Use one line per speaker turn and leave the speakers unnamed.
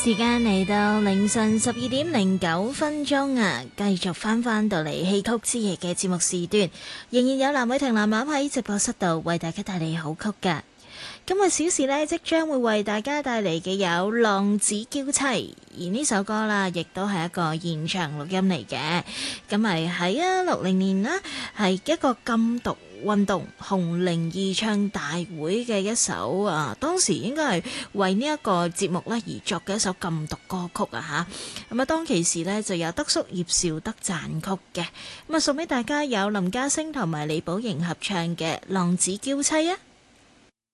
時間嚟到凌晨12:09啊，繼續翻到嚟戲曲之夜嘅節目時段，仍然有藍偉霆藍藍喺直播室度為大家帶嚟好曲噶。今日小時呢，即將會為大家帶嚟嘅有《浪子嬌妻》，而呢首歌啦，亦都係一個現場錄音嚟嘅。咁係喺60年啦，係一個禁毒運動紅伶義唱大會嘅一首當時應該係為呢一個節目咧而作嘅一首禁毒歌曲啊嚇。咁當其時呢，就有德叔葉紹德撰曲嘅，咁送俾大家有林家聲同埋李寶瑩合唱嘅《浪子嬌妻》啊。